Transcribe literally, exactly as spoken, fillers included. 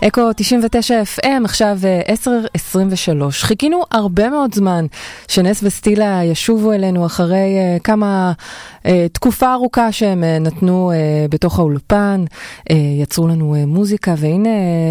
אקו תשעים ותשע אף אם, עכשיו עשר עשרים ושלוש. חיכינו הרבה מאוד זמן שנס וסטילה ישובו אלינו אחרי uh, כמה uh, תקופה ארוכה שהם uh, נתנו uh, בתוך האולפן, uh, יצרו לנו uh, מוזיקה, והנה